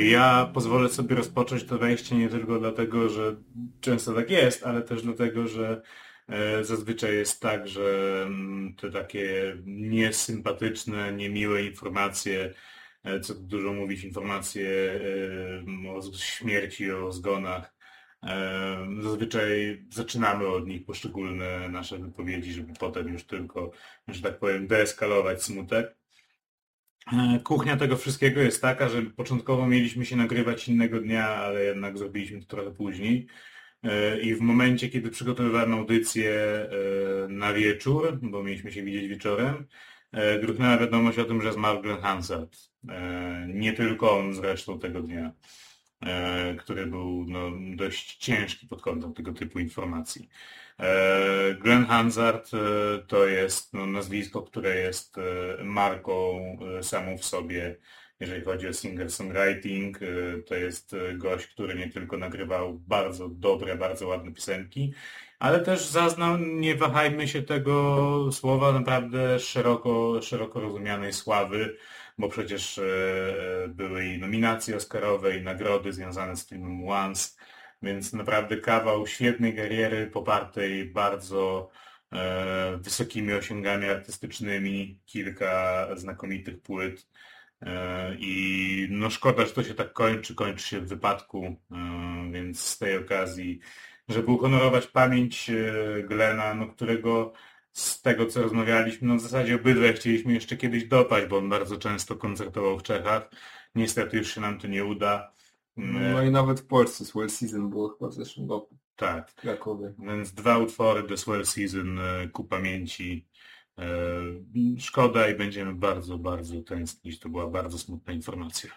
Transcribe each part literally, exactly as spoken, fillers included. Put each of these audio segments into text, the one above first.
Ja pozwolę sobie rozpocząć to wejście nie tylko dlatego, że często tak jest, ale też dlatego, że e, zazwyczaj jest tak, że mm, te takie niesympatyczne, niemiłe informacje, e, co tu dużo mówić, informacje e, o śmierci, o zgonach, e, zazwyczaj zaczynamy od nich poszczególne nasze wypowiedzi, żeby potem już tylko, że tak powiem, deeskalować smutek. Kuchnia tego wszystkiego jest taka, że początkowo mieliśmy się nagrywać innego dnia, ale jednak zrobiliśmy to trochę później. E, I w momencie, kiedy przygotowywałem audycję e, na wieczór, bo mieliśmy się widzieć wieczorem, e, gruchnęła wiadomość o tym, że zmarł Glenn Hansard. E, Nie tylko on zresztą tego dnia, e, który był no, dość ciężki pod kątem tego typu informacji. E, Glenn Hansard e, to jest no, nazwisko, które jest e, marką e, samą w sobie, jeżeli chodzi o singer-songwriting. E, To jest e, gość, który nie tylko nagrywał bardzo dobre, bardzo ładne piosenki, ale też zaznał, nie wahajmy się tego słowa, naprawdę szeroko, szeroko rozumianej sławy, bo przecież e, były i nominacje oscarowe, i nagrody związane z filmem Once, więc naprawdę kawał świetnej kariery popartej bardzo e, wysokimi osiągami artystycznymi, kilka znakomitych płyt. E, I no szkoda, że to się tak kończy, kończy się w wypadku, e, więc z tej okazji, żeby uhonorować pamięć e, Glena, no którego z tego co rozmawialiśmy, no w zasadzie obydwaj chcieliśmy jeszcze kiedyś dopaść, bo on bardzo często koncertował w Czechach. Niestety już się nam to nie uda. No i nawet w Polsce Swell Season było chyba w zeszłym roku. Tak, W Krakowie. więc dwa utwory The Swell Season e, ku pamięci. E, Szkoda i będziemy bardzo, bardzo tęsknić. To była bardzo smutna informacja.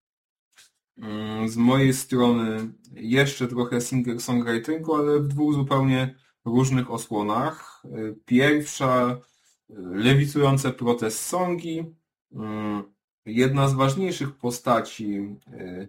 Mm, Z mojej strony jeszcze trochę singer-songwritingu, ale w dwóch zupełnie różnych osłonach. Y, Pierwsza, y, lewicujące protest songi. Mm, Jedna z ważniejszych postaci y,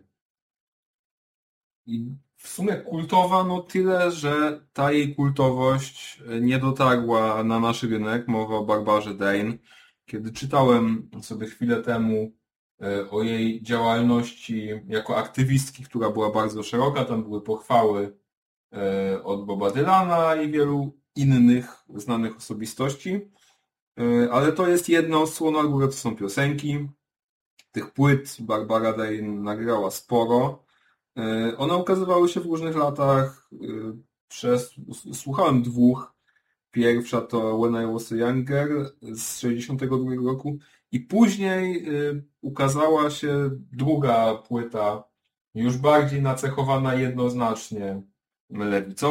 i w sumie kultowa, no tyle, że ta jej kultowość nie dotarła na nasz rynek. Mowa o Barbarze Dane. Kiedy czytałem sobie chwilę temu e, o jej działalności jako aktywistki, która była bardzo szeroka, tam były pochwały e, od Boba Dylana i wielu innych znanych osobistości, E, ale to jest jedna odsłona, góra to są piosenki. Tych płyt Barbara Dane nagrała sporo. E, One ukazywały się w różnych latach. e, Przez, s- słuchałem dwóch. Pierwsza to When I Was a Younger z sześćdziesiątego drugiego roku i później e, ukazała się druga płyta, już bardziej nacechowana jednoznacznie lewicą.